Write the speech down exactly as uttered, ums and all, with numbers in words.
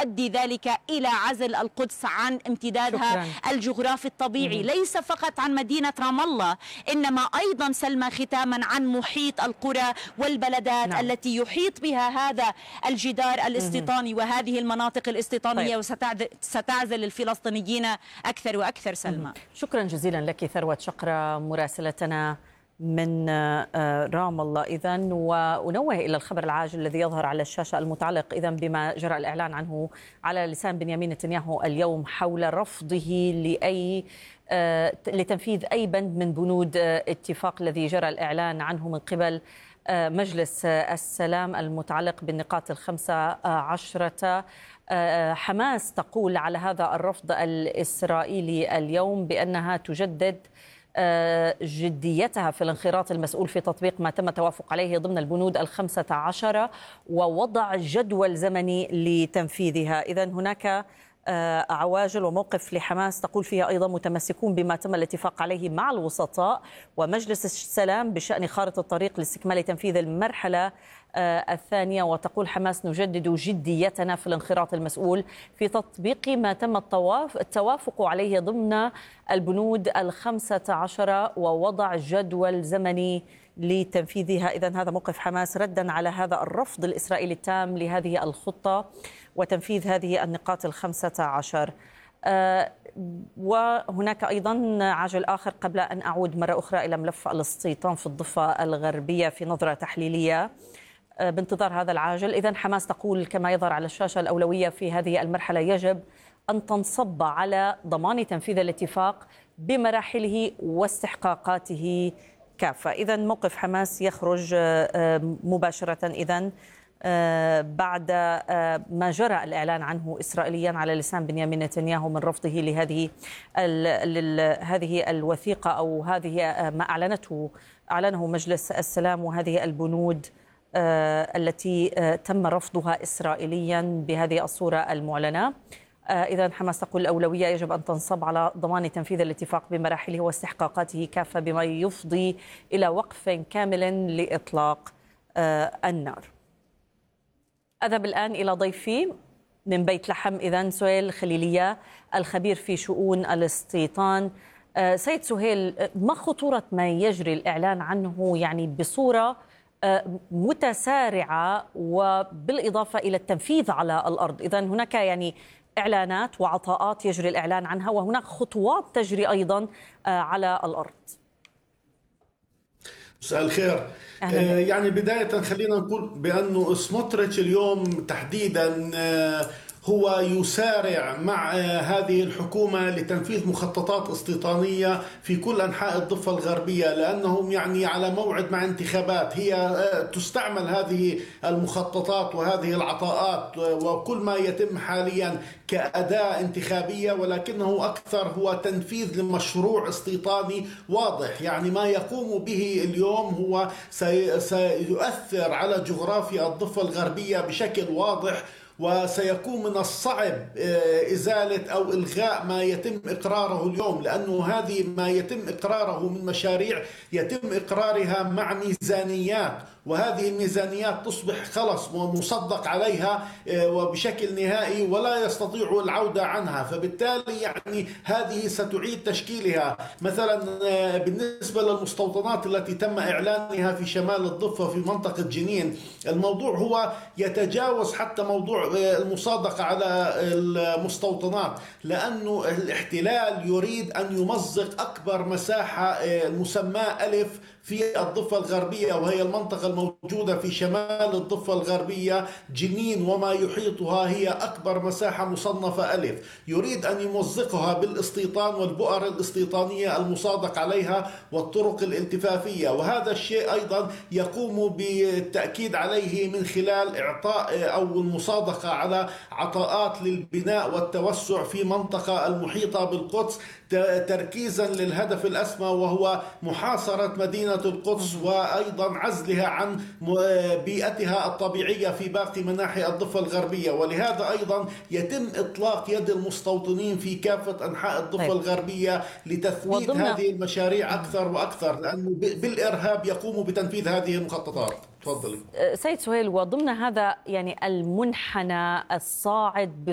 يؤدي ذلك إلى عزل القدس عن امتدادها شكرا. الجغرافي الطبيعي، مم. ليس فقط عن مدينة رام الله، إنما أيضا سلمى ختاما عن محيط القرى والبلدات نعم. التي يحيط بها هذا الجدار الاستيطاني وهذه المناطق الاستيطانية، طيب. وستعزل الفلسطينيين أكثر وأكثر. سلمى، شكرا جزيلا لك ثروت شقرة مراسلتنا من رام الله. إذن ونوه إلى الخبر العاجل الذي يظهر على الشاشة المتعلق إذن بما جرى الإعلان عنه على لسان بنيامين نتنياهو اليوم حول رفضه لأي لتنفيذ أي بند من بنود اتفاق الذي جرى الإعلان عنه من قبل مجلس السلام المتعلق بالنقاط الخمسة عشرة. حماس تقول على هذا الرفض الإسرائيلي اليوم بأنها تجدد جديتها في الانخراط المسؤول في تطبيق ما تم التوافق عليه ضمن البنود الخمسة عشرة ووضع جدول زمني لتنفيذها. إذن هناك عواجل وموقف لحماس تقول فيها أيضا متمسكون بما تم الاتفاق عليه مع الوسطاء ومجلس السلام بشأن خارطة الطريق لاستكمال تنفيذ المرحلة الثانية. وتقول حماس نجدد جديتنا في الانخراط المسؤول في تطبيق ما تم التوافق عليه ضمن البنود الخمسة عشرة ووضع جدول زمني لتنفيذها. إذن هذا موقف حماس ردا على هذا الرفض الإسرائيلي التام لهذه الخطة وتنفيذ هذه النقاط الخمسة عشر. أه وهناك أيضا عاجل آخر قبل أن أعود مرة أخرى إلى ملف الاستيطان في الضفة الغربية في نظرة تحليلية أه بانتظار هذا العاجل. إذن حماس تقول كما يظهر على الشاشة الأولوية في هذه المرحلة يجب أن تنصب على ضمان تنفيذ الاتفاق بمراحله واستحقاقاته كافة. إذن موقف حماس يخرج أه مباشرة إذن بعد ما جرى الإعلان عنه إسرائيليا على لسان بنيامين نتنياهو من رفضه لهذه هذه الوثيقة أو هذه ما أعلنته أعلنه مجلس السلام وهذه البنود التي تم رفضها إسرائيليا بهذه الصورة المعلنة. إذا حماس تقول الأولوية يجب أن تنصب على ضمان تنفيذ الاتفاق بمراحله واستحقاقاته كافة بما يفضي إلى وقف كامل لإطلاق النار. أذهب الآن إلى ضيفي من بيت لحم إذن سهيل خليلية الخبير في شؤون الاستيطان. سيد سهيل، ما خطورة ما يجري الإعلان عنه يعني بصورة متسارعة وبالإضافة إلى التنفيذ على الأرض؟ إذن هناك يعني إعلانات وعطاءات يجري الإعلان عنها وهناك خطوات تجري أيضا على الأرض. مساء الخير. آه يعني بداية خلينا نقول بأنه سموتريتش اليوم تحديدا آه هو يسارع مع هذه الحكومة لتنفيذ مخططات استيطانية في كل أنحاء الضفة الغربية، لأنهم يعني على موعد مع انتخابات. هي تستعمل هذه المخططات وهذه العطاءات وكل ما يتم حاليا كأداة انتخابية، ولكنه أكثر هو تنفيذ لمشروع استيطاني واضح. يعني ما يقوم به اليوم هو سيؤثر على جغرافيا الضفة الغربية بشكل واضح، وسيكون من الصعب إزالة أو إلغاء ما يتم إقراره اليوم، لأنه هذه ما يتم إقراره من مشاريع يتم إقرارها مع ميزانيات، وهذه الميزانيات تصبح خلص ومصدق عليها وبشكل نهائي ولا يستطيع العودة عنها. فبالتالي يعني هذه ستعيد تشكيلها. مثلا بالنسبة للمستوطنات التي تم إعلانها في شمال الضفة في منطقة جنين، الموضوع هو يتجاوز حتى موضوع المصادقة على المستوطنات، لأنه الاحتلال يريد أن يمزق أكبر مساحة مسماة ألف في الضفة الغربية، وهي المنطقة الموجودة في شمال الضفة الغربية. جنين وما يحيطها هي أكبر مساحة مصنفة ألف، يريد أن يمزقها بالاستيطان والبؤر الاستيطانية المصادق عليها والطرق الالتفافية. وهذا الشيء أيضا يقوم بالتأكيد عليه من خلال إعطاء أو المصادقة على عطاءات للبناء والتوسع في منطقة المحيطة بالقدس، تركيزا للهدف الأسمى وهو محاصرة مدينة القدس وأيضا عزلها عن بيئتها الطبيعية في باقي مناحي الضفة الغربية. ولهذا أيضا يتم إطلاق يد المستوطنين في كافة أنحاء الضفة الغربية لتثبيت هذه المشاريع أكثر وأكثر، لأنه بالإرهاب يقوم بتنفيذ هذه المخططات. تفضلي سيد سهيل، وضمن هذا يعني المنحنى الصاعد